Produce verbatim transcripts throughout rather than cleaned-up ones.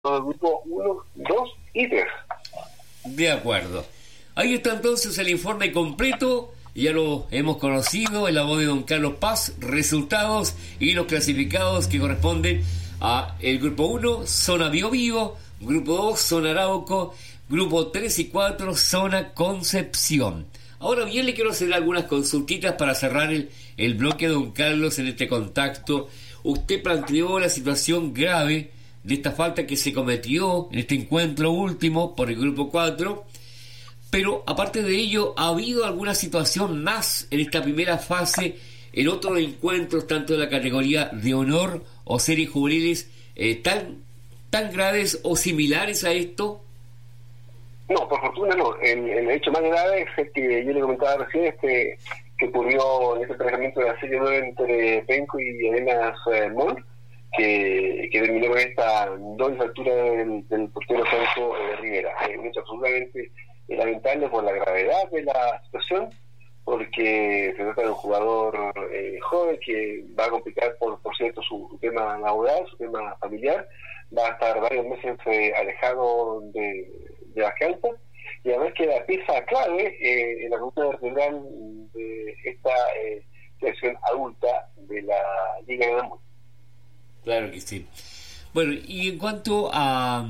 del grupo uno, dos y tres. De acuerdo. Ahí está entonces el informe completo. Ya lo hemos conocido en la voz de don Carlos Paz, resultados y los clasificados que corresponden a el grupo uno, zona Biobío, grupo dos, zona Arauco, grupo tres y cuatro, zona Concepción. Ahora bien, le quiero hacer algunas consultitas para cerrar el, el bloque, don Carlos, en este contacto. Usted planteó la situación grave de esta falta que se cometió en este encuentro último por el grupo cuatro. Pero aparte de ello, ¿ha habido alguna situación más en esta primera fase, en otros encuentros, tanto de la categoría de honor o series juveniles, eh, tan, tan graves o similares a esto? No, por fortuna no. El, el hecho más grave es el que yo le comentaba recién, este que ocurrió en ese entrenamiento de la serie nueve entre Penco y Arenas eh, Mont, que, que terminó con esta doble altura del, del portero Franco eh, Rivera. Eh, un hecho absolutamente lamentable por la gravedad de la situación, porque se trata de un jugador eh, joven que va a complicar, por, por cierto, su, su tema laboral, su tema familiar, va a estar varios meses eh, alejado de, de las canchas, y además que la pieza clave eh, en la columna vertebral de esta eh, selección adulta de la Liga de Namur. Claro que sí. Bueno, y en cuanto a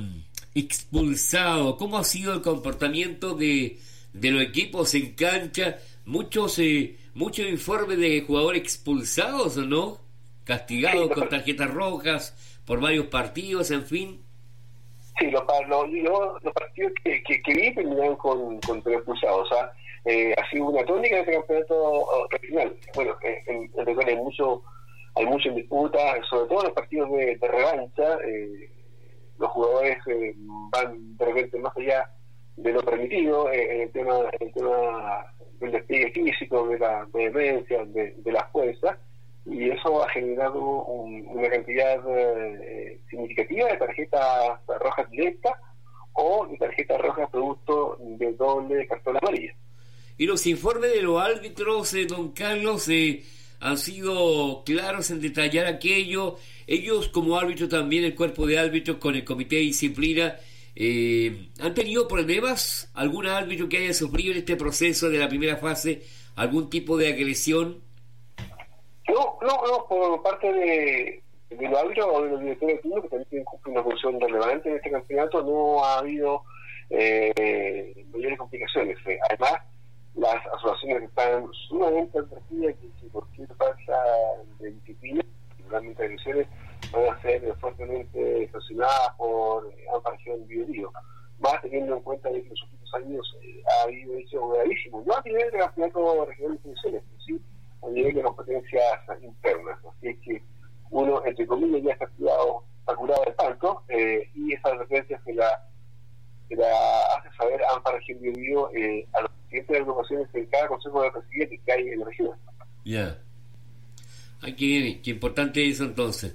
expulsado, ¿cómo ha sido el comportamiento de, de los equipos en cancha? Muchos eh, muchos informes de jugadores expulsados, ¿o no? Castigados sí, con tarjetas rojas por varios partidos, en fin. Sí, los, los, los, los partidos que, que, que vi terminaron con, con tres expulsados. O sea, eh, ha sido una tónica de este campeonato regional. Bueno, en, en, en hay mucho hay mucho en disputa, sobre todo en los partidos de, de revancha. Eh, los jugadores eh, van de repente más allá de lo permitido eh, en el tema en el tema del despliegue físico, de la vehemencia, de, de la fuerza, y eso ha generado un, una cantidad eh, significativa de tarjetas rojas directas o de tarjetas rojas producto de doble cartón amarilla. Y los informes de los árbitros, eh, don Carlos, eh, han sido claros en detallar aquello. Ellos, como árbitros, también el cuerpo de árbitros con el comité de disciplina, eh, ¿han tenido problemas? ¿Algún árbitro que haya sufrido en este proceso de la primera fase algún tipo de agresión? No, no, no, por parte de, de los árbitros o de los directores de turno, que también tienen una función relevante en este campeonato, no ha habido eh, mayores complicaciones. Además, las asociaciones están sumamente advertidas que si cualquier falta de disciplina, particularmente agresiones, van a ser fuertemente sancionadas por amparación Biobío, más teniendo en cuenta que en los últimos años eh, ha habido hechos gravísimos, no a nivel de campeonato regional de selecciones, pero sí a nivel de competencias internas. Así es que uno, entre comillas, ya está curado, está curado de tanto, eh, y esas advertencias se la, se la hace saber amparación Biobío eh, a los presidentes de agrupaciones en cada consejo de presidentes que hay en la región. Ya. Yeah. Ay, qué bien, qué importante eso entonces.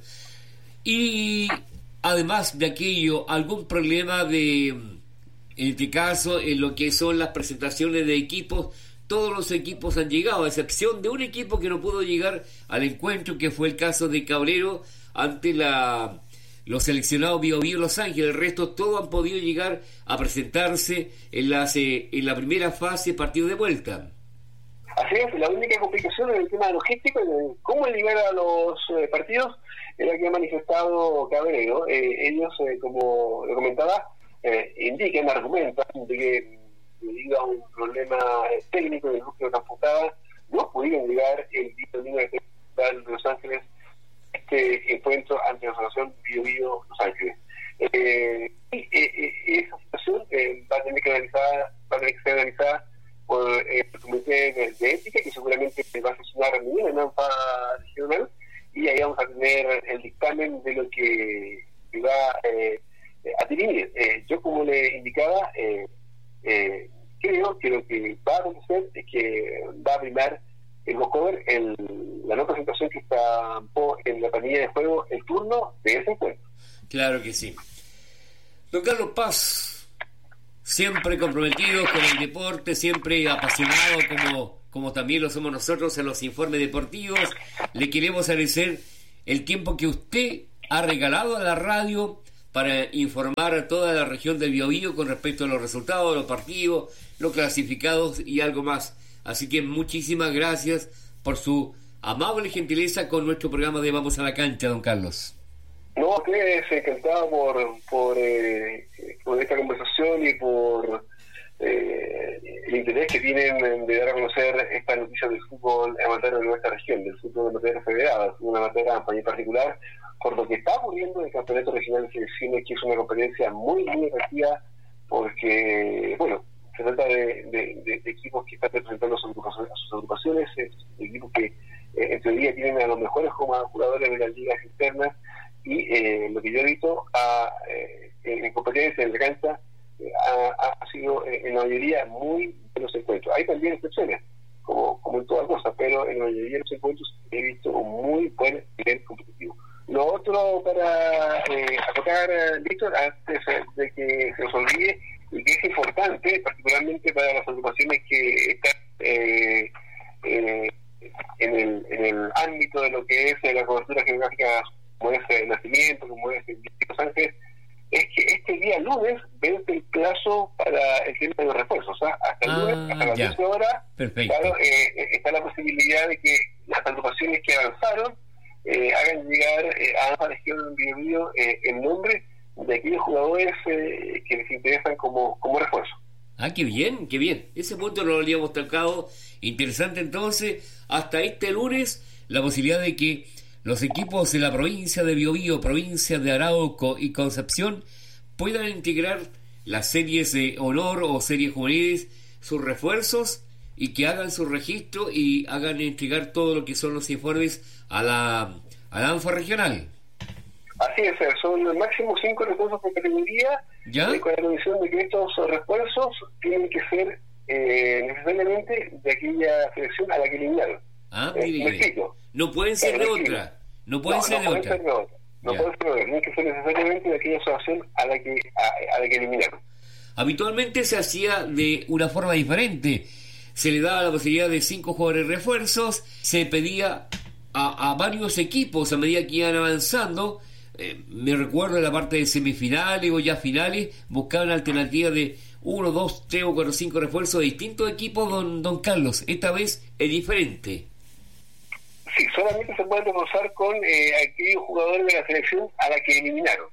Y además de aquello, ¿algún problema de, en este caso, en lo que son las presentaciones de equipos? Todos los equipos han llegado, a excepción de un equipo que no pudo llegar al encuentro, que fue el caso de Cabrero ante la los seleccionados Biobío Los Ángeles. El resto todos han podido llegar a presentarse en, las, eh, en la primera fase partido de vuelta. Así es, la única complicación en el tema logístico, en cómo llegar a los eh, partidos, era que ha manifestado Cabrero. Eh, ellos, eh, como lo comentaba, eh, indican, argumentan de que debido a un problema eh, técnico del núcleo de Camputada, no pudieron llegar el día de Los Ángeles este encuentro ante la Asociación Biobío Los Ángeles. Eh, y eh, eh, esa situación eh, va a tener que analizar, va a tener que ser analizada por eh, el comité de, de ética, que seguramente va a sesionar en la ANFA regional, y ahí vamos a tener el dictamen de lo que va eh, a dirimir. Eh, yo, como le indicaba, eh, eh, creo que lo que va a acontecer es que va a primar el walkover, el, la no presentación que estampó en la planilla de juego el turno de ese encuentro. Claro que sí. Don Carlos Paz, siempre comprometido con el deporte, siempre apasionado como, como también lo somos nosotros en los informes deportivos. Le queremos agradecer el tiempo que usted ha regalado a la radio para informar a toda la región del Biobío con respecto a los resultados, los partidos, los clasificados y algo más. Así que muchísimas gracias por su amable gentileza con nuestro programa de Vamos a la Cancha, don Carlos. No, ustedes encantado por, por, eh, por esta conversación y por eh, el interés que tienen de dar a conocer esta noticia del fútbol amateur de nuestra región, del fútbol amateur federado, una materia en particular, por lo que está ocurriendo en el Campeonato Regional de Selecciones, que es una competencia muy, muy atractiva, porque, bueno, se trata de, de, de, de equipos que están representando a sus agrupaciones, a sus agrupaciones eh, equipos que eh, en teoría tienen a los mejores jugadores de las ligas internas, y eh, lo que yo he visto a, eh, en competencia en la cancha eh, ha, ha sido eh, en la mayoría muy buenos encuentros. Hay también excepciones, como, como en toda cosa, pero en la mayoría de los encuentros he visto un muy buen nivel competitivo. Lo otro para eh, acotar, Víctor, antes de que se nos olvide, y que es importante, particularmente para las agrupaciones que están eh, eh, en, el, en el ámbito de lo que es la cobertura geográfica, como es el nacimiento, como es el Los Ángeles, es que este día lunes vence el plazo para el tema de los refuerzos. ¿Ah? Hasta el ah, lunes, hasta las ya. doce horas, Perfecto. Claro, eh, está la posibilidad de que las agrupaciones que avanzaron Eh, hagan llegar eh, a la región Biobío eh, el nombre de aquellos jugadores eh, que les interesan como, como refuerzo. Ah, qué bien, qué bien. Ese punto no lo habíamos tocado. Interesante entonces, hasta este lunes, la posibilidad de que los equipos de la provincia de Biobío, provincia de Arauco y Concepción puedan integrar las series de honor o series juveniles, sus refuerzos, y que hagan su registro y hagan entregar todo lo que son los informes a la, a la ANFA regional. Así es, son el máximo cinco refuerzos por categoría, eh, con la condición de que estos refuerzos tienen que ser eh, necesariamente de aquella selección a la que eliminaron. Ah, eh, mire, no pueden ser de otra, no pueden no, ser, no de, pueden otra. ser de otra, no pueden ser de otra, tienen que ser necesariamente de aquella asociación a la que a, a la que eliminaron. Habitualmente se hacía de una forma diferente. Se le daba la posibilidad de cinco jugadores refuerzos, se pedía a, a varios equipos a medida que iban avanzando. Eh, me recuerdo en la parte de semifinales o ya finales, buscaban alternativas de uno, dos, tres o cuatro, cinco refuerzos de distintos equipos, don, don Carlos. Esta vez es diferente. Sí, solamente se puede reforzar con eh, aquellos jugadores de la selección a la que eliminaron.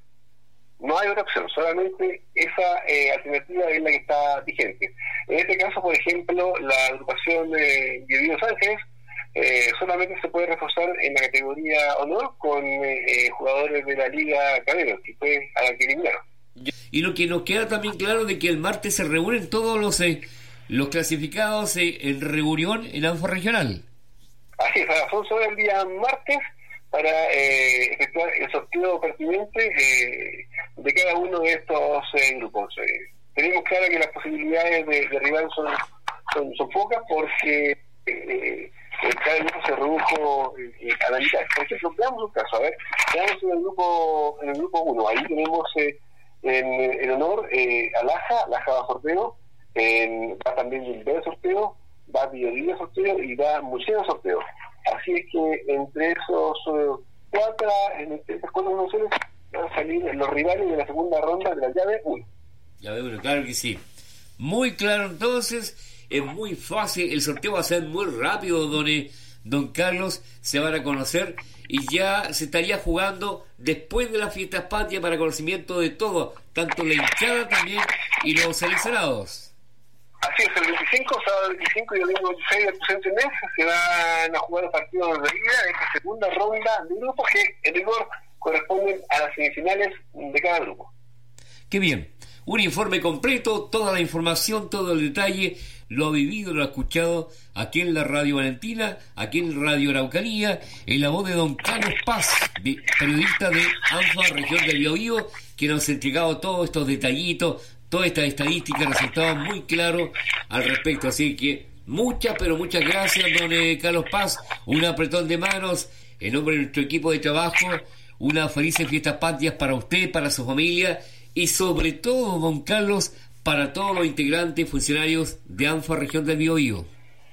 No hay otra opción, solamente esa eh, alternativa es la que está vigente. En este caso, por ejemplo, la agrupación de Biobío Los Ángeles eh, solamente se puede reforzar en la categoría honor con eh, jugadores de la Liga Cabero, que fue a la que eliminaron. Y lo que nos queda también claro de que el martes se reúnen todos los eh, los clasificados eh, en reunión en ANFA regional. Así es, a las once horas del día martes, para eh, efectuar el sorteo pertinente eh, de cada uno de estos eh, grupos. Eh, tenemos claro que las posibilidades de, de rival son, son, son pocas, porque eh, cada grupo se redujo eh, a la mitad. Por ejemplo, veamos un caso, a ver, veamos en el grupo en el grupo uno, ahí tenemos eh, en, en honor eh, a Laja, Laja va a sorteo, en, va también Gilbert a sorteo, va Biobío a sorteo y va Muchero a sorteo. Así es que entre esos uh, cuatro, en esas cuatro funciones van a salir los rivales de la segunda ronda de la llave uno. Llave uno, claro que sí. Muy claro entonces, es muy fácil, el sorteo va a ser muy rápido, don, don Carlos, se van a conocer y ya se estaría jugando después de las fiestas patrias para conocimiento de todo, tanto la hinchada también y los seleccionados. Así es, el veinticinco, sábado veinticinco y el domingo veintiséis del presente mes se van a jugar los partidos de ida de esta segunda ronda de grupos que en rigor corresponden a las semifinales de cada grupo. Qué bien, un informe completo, toda la información, todo el detalle, lo ha vivido, lo ha escuchado aquí en la Radio Valentina, aquí en Radio Araucanía, en la voz de don Carlos Paz, de, periodista de ANFA Región del Biobío, que nos ha entregado todos estos detallitos, toda esta estadística, resultado muy claro al respecto. Así que muchas, pero muchas gracias, don eh, Carlos Paz. Un apretón de manos en nombre de nuestro equipo de trabajo. Unas felices fiestas patrias para usted, para su familia y sobre todo, don Carlos, para todos los integrantes funcionarios de ANFA Región del Biobío.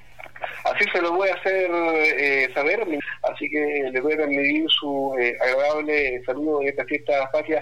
Así se lo voy a hacer eh, saber, así que le voy a transmitir su eh, agradable saludo en estas fiestas patrias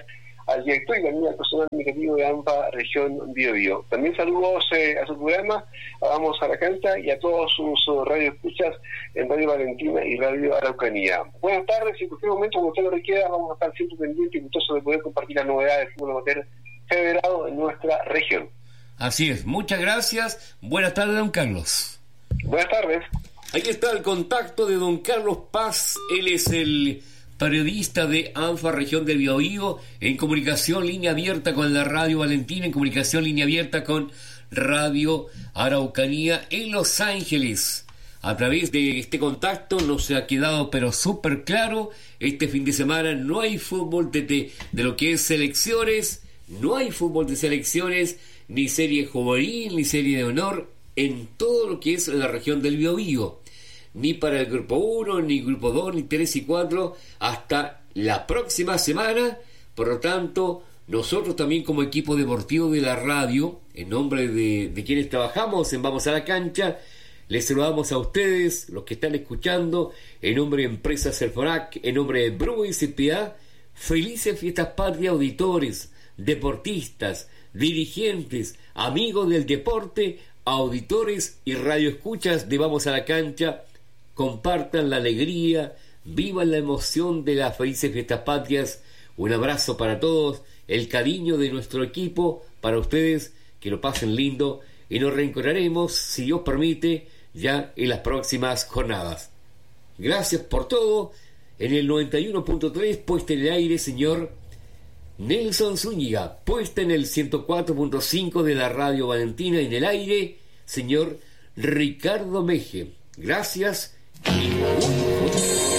al director y también al personal administrativo de ANFA Región Biobío. También saludos eh, a su programa, Vamos a la Cancha, y a todos sus uh, radioescuchas en Radio Valentina y Radio Araucanía. Buenas tardes, y en cualquier momento, como usted lo requiera, vamos a estar siempre pendientes y gustosos de poder compartir las novedades del fútbol amateur federado en nuestra región. Así es, muchas gracias. Buenas tardes, don Carlos. Buenas tardes. Ahí está el contacto de don Carlos Paz. Él es el periodista de ANFA Región del Biobío, en comunicación línea abierta con la Radio Valentina, en comunicación línea abierta con Radio Araucanía en Los Ángeles. A través de este contacto nos ha quedado pero súper claro, este fin de semana no hay fútbol de, de, de lo que es selecciones, no hay fútbol de selecciones, ni serie juvenil, ni serie de honor, en todo lo que es la región del Biobío, ni para el grupo uno, ni grupo dos, ni tres y cuatro, hasta la próxima semana. Por lo tanto, nosotros también como equipo deportivo de la radio, en nombre de, de quienes trabajamos en Vamos a la Cancha, les saludamos a ustedes, los que están escuchando, en nombre de Empresas Serfonac, en nombre de Bruin C P A, felices fiestas patrias, auditores, deportistas, dirigentes, amigos del deporte, auditores y radioescuchas de Vamos a la Cancha. Compartan la alegría, vivan la emoción de las felices fiestas patrias. Un abrazo para todos, el cariño de nuestro equipo para ustedes, que lo pasen lindo, y nos reencontraremos, si Dios permite, ya en las próximas jornadas. Gracias por todo. En el noventa y uno punto tres, puesta en el aire, señor Nelson Zúñiga. Puesta en el ciento cuatro punto cinco de la Radio Valentina en el aire, señor Ricardo Meje. Gracias y muy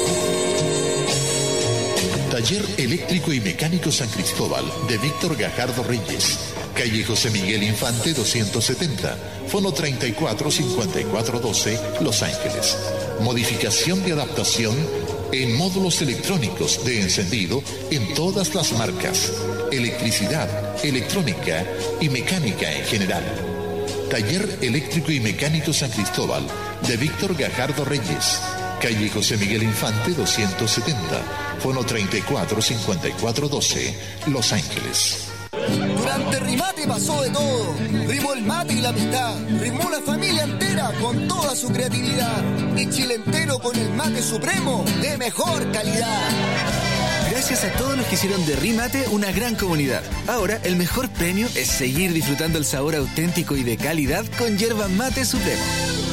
Taller Eléctrico y Mecánico San Cristóbal, de Víctor Gajardo Reyes. Calle José Miguel Infante doscientos setenta, fono treinta y cuatro cincuenta y cuatro doce, Los Ángeles. Modificación y adaptación en módulos electrónicos de encendido en todas las marcas, electricidad, electrónica y mecánica en general. Taller Eléctrico y Mecánico San Cristóbal, de Víctor Gajardo Reyes. Calle José Miguel Infante doscientos setenta, fono treinta y cuatro cincuenta y cuatro doce, Los Ángeles. Durante Rimate pasó de todo. Rimó el mate y la amistad. Rimó la familia entera con toda su creatividad. Y Chile entero con el mate supremo de mejor calidad. Gracias a todos los que hicieron de Rimate una gran comunidad. Ahora el mejor premio es seguir disfrutando el sabor auténtico y de calidad con yerba mate supremo.